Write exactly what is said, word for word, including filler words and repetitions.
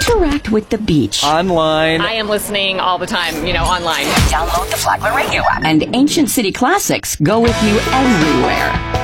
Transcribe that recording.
interact with the beach. Online. I am listening all the time, you know, online. Download the Flagler Radio app. And Ancient City Classics go with you everywhere.